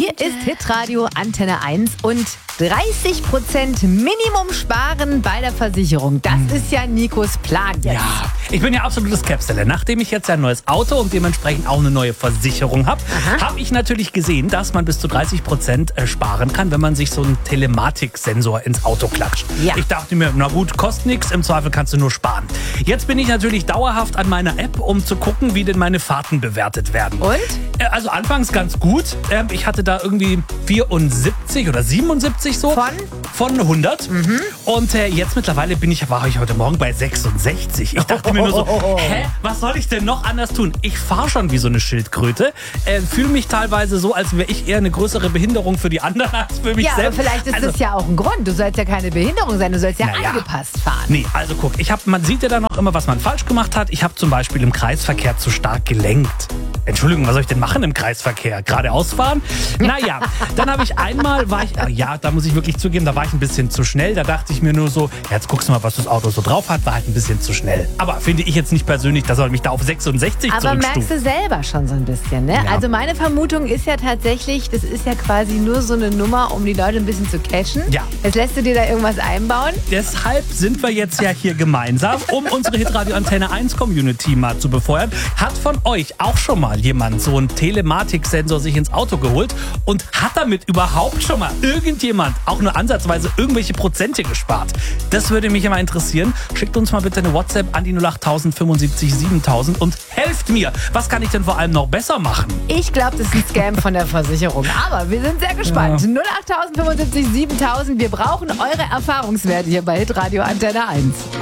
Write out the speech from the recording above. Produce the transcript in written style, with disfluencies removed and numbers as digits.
Hier ist Hitradio Antenne 1 und 30% Minimum sparen bei der Versicherung. Das ist ja Nikos Plan jetzt. Ja, ich bin ja absolutes Capseller. Nachdem ich jetzt ein neues Auto und dementsprechend auch eine neue Versicherung habe, habe ich natürlich gesehen, dass man bis zu 30% sparen kann, wenn man sich so einen Telematiksensor ins Auto klatscht. Ja. Ich dachte mir, na gut, kostet nichts, im Zweifel kannst du nur sparen. Jetzt bin ich natürlich dauerhaft an meiner App, um zu gucken, wie denn meine Fahrten bewertet werden. Und? Also anfangs ganz gut. Ich hatte da irgendwie 74 oder 77 so. Von 100. Und jetzt mittlerweile war ich heute Morgen bei 66. Ich dachte mir nur so, was soll ich denn noch anders tun? Ich fahre schon wie so eine Schildkröte. Fühle mich teilweise so, als wäre ich eher eine größere Behinderung für die anderen als für mich selbst. Aber vielleicht ist das ja auch ein Grund. Du sollst ja keine Behinderung sein, du sollst ja angepasst fahren. Nee, also guck, man sieht ja dann auch immer, was man falsch gemacht hat. Ich habe zum Beispiel im Kreisverkehr zu stark gelenkt. Entschuldigung, was soll ich denn machen im Kreisverkehr? Geradeaus fahren? Naja, dann habe ich einmal, da muss ich wirklich zugeben, da war ich ein bisschen zu schnell. Da dachte ich mir nur so, jetzt guckst du mal, was das Auto so drauf hat, war halt ein bisschen zu schnell. Aber finde ich jetzt nicht persönlich, da soll mich da auf 66 zurückstufen. Aber merkst du selber schon so ein bisschen, ne? Ja. Also meine Vermutung ist ja tatsächlich, das ist ja quasi nur so eine Nummer, um die Leute ein bisschen zu catchen. Ja. Jetzt lässt du dir da irgendwas einbauen? Deshalb sind wir jetzt ja hier gemeinsam, um unsere Hitradio Antenne 1 Community mal zu befeuern. Hat von euch auch schon mal jemand so einen Telematiksensor sich ins Auto geholt und hat damit überhaupt schon mal irgendjemand auch nur ansatzweise irgendwelche Prozente gespart? Das würde mich immer interessieren. Schickt uns mal bitte eine WhatsApp an die 08000 75 7000 und helft mir. Was kann ich denn vor allem noch besser machen? Ich glaube, das ist ein Scam von der Versicherung. Aber wir sind sehr gespannt. Ja. 08000 75 7000. Wir brauchen eure Erfahrungswerte hier bei Hitradio Antenne 1.